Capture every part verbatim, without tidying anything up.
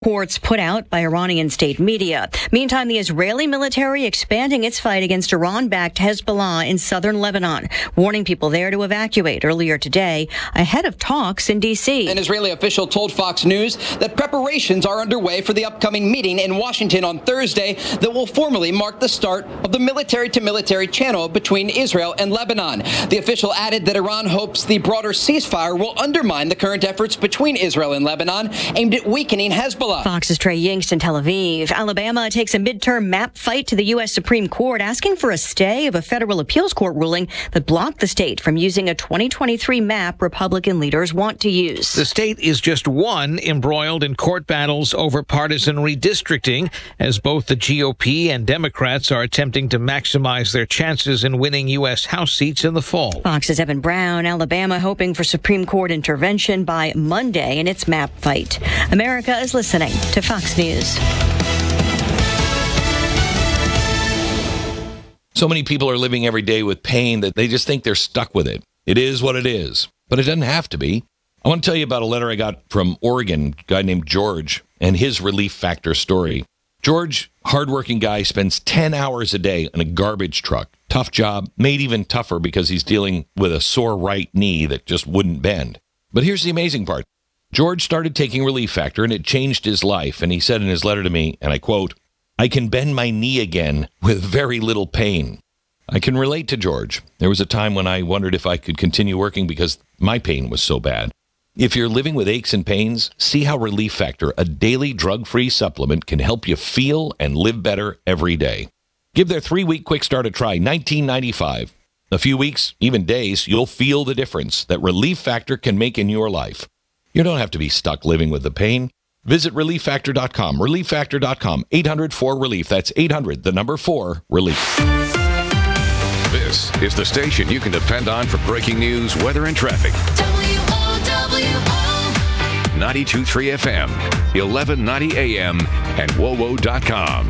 Reports put out by Iranian state media. Meantime, the Israeli military expanding its fight against Iran-backed Hezbollah in southern Lebanon, warning people there to evacuate earlier today ahead of talks in D C. An Israeli official told Fox News that preparations are underway for the upcoming meeting in Washington on Thursday that will formally mark the start of the military-to-military channel between Israel and Lebanon. The official added that Iran hopes the broader ceasefire will undermine the current efforts between Israel and Lebanon aimed at weakening Hezbollah. Fox's Trey Yingst in Tel Aviv. Alabama takes a midterm map fight to the U S Supreme Court, asking for a stay of a federal appeals court ruling that blocked the state from using a twenty twenty-three map Republican leaders want to use. The state is just one embroiled in court battles over partisan redistricting, as both the G O P and Democrats are attempting to maximize their chances in winning U S House seats in the fall. Fox's Evan Brown. Alabama hoping for Supreme Court intervention by Monday in its map fight. America is listening to Fox News. So many people are living every day with pain that they just think they're stuck with it. It is what it is, but it doesn't have to be. I want to tell you about a letter I got from Oregon, a guy named George, and his Relief Factor story. George, hardworking guy, spends ten hours a day in a garbage truck. Tough job, made even tougher because he's dealing with a sore right knee that just wouldn't bend. But here's the amazing part. George started taking Relief Factor, and it changed his life. And he said in his letter to me, and I quote, "I can bend my knee again with very little pain." I can relate to George. There was a time when I wondered if I could continue working because my pain was so bad. If you're living with aches and pains, see how Relief Factor, a daily drug-free supplement, can help you feel and live better every day. Give their three-week quick start a try, nineteen ninety-five. A few weeks, even days, you'll feel the difference that Relief Factor can make in your life. You don't have to be stuck living with the pain. Visit relief factor dot com, relief factor dot com, eight hundred four relief. That's eight hundred, the number four, relief. This is the station you can depend on for breaking news, weather, and traffic. W O W O ninety-two point three F M, eleven ninety A M, and W O W O dot com.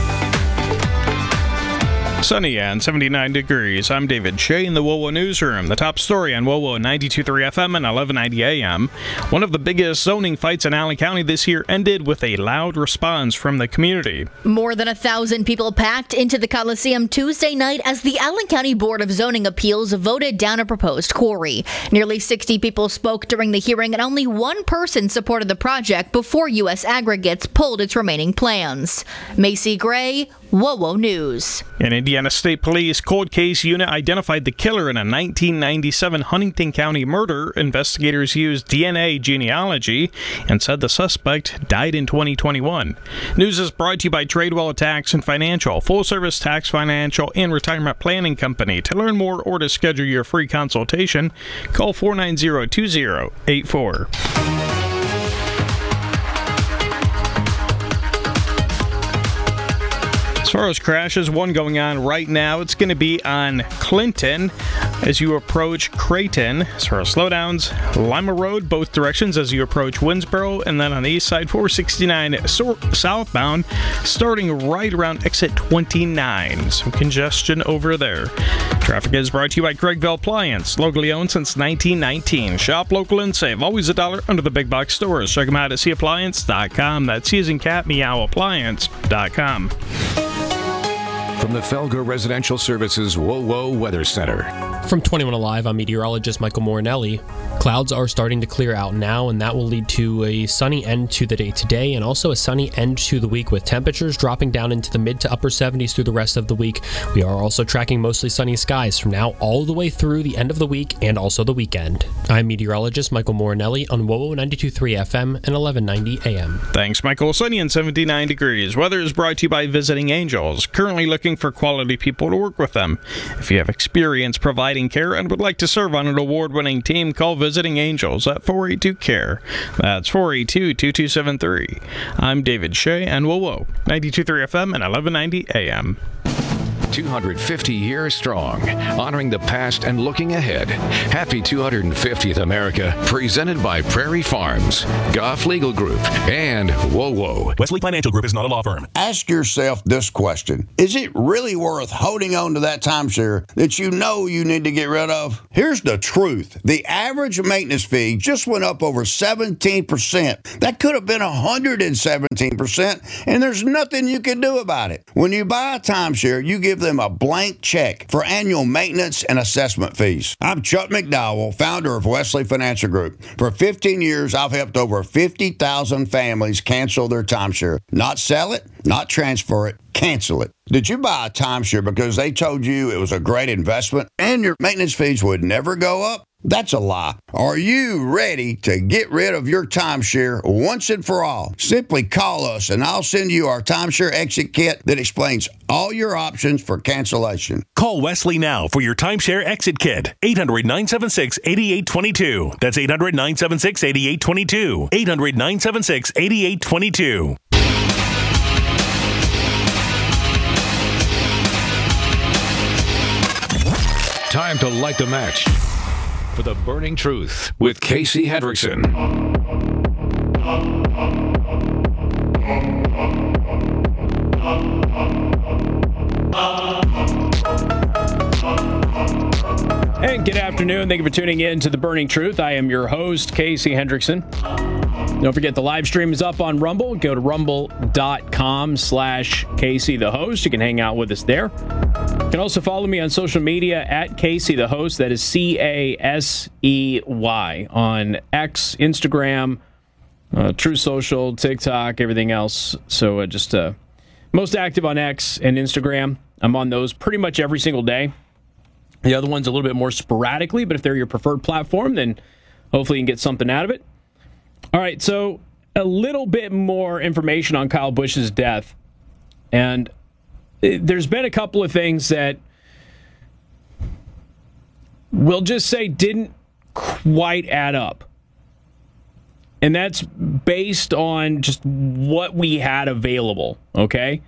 Sunny and seventy-nine degrees. I'm David Shea in the W O W O Newsroom. The top story on W O W O ninety-two point three F M and eleven ninety A M. One of the biggest zoning fights in Allen County this year ended with a loud response from the community. More than a thousand people packed into the Coliseum Tuesday night as the Allen County Board of Zoning Appeals voted down a proposed quarry. Nearly sixty people spoke during the hearing, and only one person supported the project before U S Aggregates pulled its remaining plans. Macy Gray, W O W O News. An Indiana State Police cold case unit identified the killer in a nineteen ninety-seven Huntington County murder. Investigators used D N A genealogy and said the suspect died in twenty twenty-one. News is brought to you by Tradewell Tax and Financial, full-service tax, financial, and retirement planning company. To learn more or to schedule your free consultation, call four nine zero, two zero eight four. As far as crashes, one going on right now. It's going to be on Clinton as you approach Creighton. As far as slowdowns, Lima Road, both directions as you approach Winsboro, and then on the east side, four sixty-nine so- southbound, starting right around exit twenty-nine. Some congestion over there. Traffic is brought to you by Craigville Appliance, locally owned since nineteen nineteen. Shop local and save. Always a dollar under the big box stores. Check them out at c appliance dot com. That's C as in cat, meow, appliance dot com. From the Felger Residential Services W O W O Weather Center. From twenty-one Alive, I'm meteorologist Michael Morinelli. Clouds are starting to clear out now, and that will lead to a sunny end to the day today and also a sunny end to the week, with temperatures dropping down into the mid to upper seventies through the rest of the week. We are also tracking mostly sunny skies from now all the way through the end of the week and also the weekend. I'm meteorologist Michael Morinelli on W O W O ninety-two point three F M and eleven ninety A M. Thanks, Michael. Sunny and seventy-nine degrees. Weather is brought to you by Visiting Angels, currently looking for quality people to work with them. If you have experience providing care and would like to serve on an award-winning team, call Visiting Angels at four eight two, C A R E. That's four eight two, two two seven three. I'm David Shea and W O W O ninety-two point three F M and eleven ninety A M. two hundred fifty years strong, honoring the past and looking ahead. Happy two hundred fiftieth America, presented by Prairie Farms, Goff Legal Group, and Whoa Whoa. Wesley Financial Group is not a law firm. Ask yourself this question. Is it really worth holding on to that timeshare that you know you need to get rid of? Here's the truth. The average maintenance fee just went up over seventeen percent. That could have been one hundred seventeen percent, and there's nothing you can do about it. When you buy a timeshare, you give them a blank check for annual maintenance and assessment fees. I'm Chuck McDowell, founder of Wesley Financial Group. For fifteen years, I've helped over fifty thousand families cancel their timeshare. Not sell it, not transfer it, cancel it. Did you buy a timeshare because they told you it was a great investment and your maintenance fees would never go up? That's a lie. Are you ready to get rid of your timeshare once and for all? Simply call us and I'll send you our timeshare exit kit that explains all your options for cancellation. Call Wesley now for your timeshare exit kit. eight hundred, nine seven six, eight eight two two. That's eight hundred, nine seven six, eight eight two two. eight hundred, nine seven six, eight eight two two. Time to light the match for the burning truth with Casey Hendrickson. And good afternoon. Thank you for tuning in to The Burning Truth. I am your host, Casey Hendrickson. Don't forget the live stream is up on Rumble. Go to rumble.com slash Casey the host. You can hang out with us there. You can also follow me on social media at Casey the host. That is C A S E Y on X, Instagram, uh, True Social, TikTok, everything else. So uh, just uh, most active on X and Instagram. I'm on those pretty much every single day. The other ones a little bit more sporadically, but if they're your preferred platform, then hopefully you can get something out of it. All right, so a little bit more information on Kyle Busch's death. And there's been a couple of things that we'll just say didn't quite add up. And that's based on just what we had available, okay?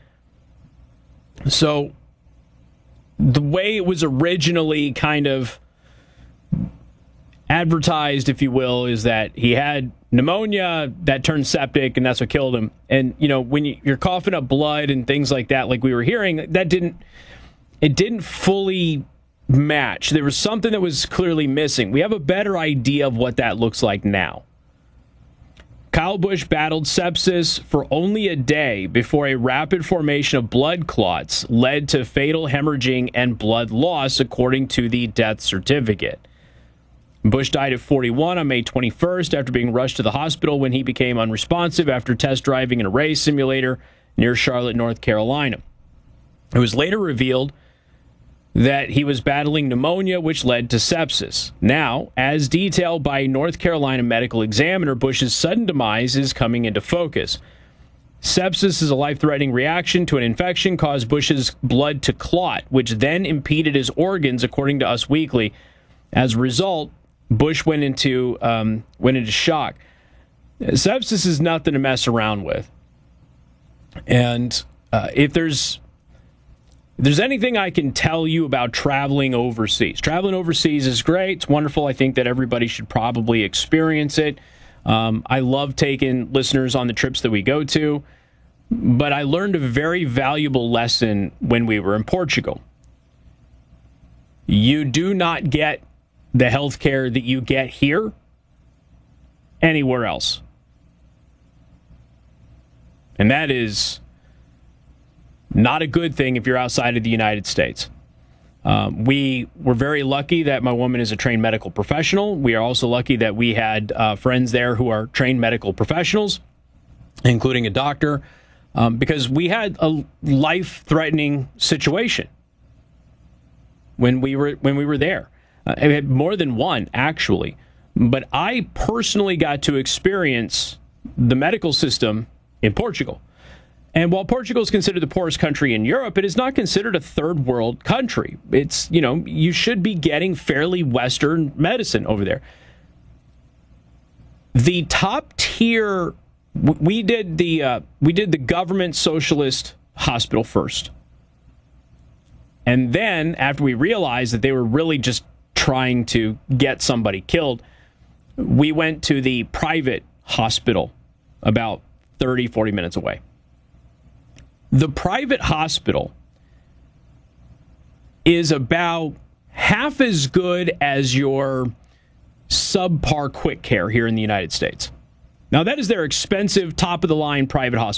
So the way it was originally kind of advertised, if you will, is that he had pneumonia that turned septic and that's what killed him. And, you know, when you, you're coughing up blood and things like that, like we were hearing, that didn't, it didn't fully match. There was something that was clearly missing. We have a better idea of what that looks like now. Kyle Busch battled sepsis for only a day before a rapid formation of blood clots led to fatal hemorrhaging and blood loss, according to the death certificate. Busch died at forty-one on May twenty-first after being rushed to the hospital when he became unresponsive after test driving in a race simulator near Charlotte, North Carolina. It was later revealed that he was battling pneumonia, which led to sepsis. Now, as detailed by North Carolina medical examiner, Busch's sudden demise is coming into focus. Sepsis is a life-threatening reaction to an infection caused Busch's blood to clot, which then impeded his organs, according to Us Weekly. As a result, Busch went into um, went into shock. Sepsis is nothing to mess around with. And uh, if there's if there's anything I can tell you about traveling overseas, traveling overseas is great. It's wonderful. I think that everybody should probably experience it. Um, I love taking listeners on the trips that we go to, but I learned a very valuable lesson when we were in Portugal. You do not get the health care that you get here anywhere else. And that is not a good thing if you're outside of the United States. Um, we were very lucky that my woman is a trained medical professional. We are also lucky that we had uh, friends there who are trained medical professionals, including a doctor, um, because we had a life-threatening situation when we were when we were there. Uh, I had more than one, actually. But I personally got to experience the medical system in Portugal. And while Portugal is considered the poorest country in Europe, it is not considered a third world country. It's, you know, you should be getting fairly Western medicine over there. The top tier, we did the uh, we did the government socialist hospital first. And then after we realized that they were really just trying to get somebody killed, we went to the private hospital about thirty, forty minutes away. The private hospital is about half as good as your subpar quick care here in the United States. Now, that is their expensive, top-of-the-line private hospital.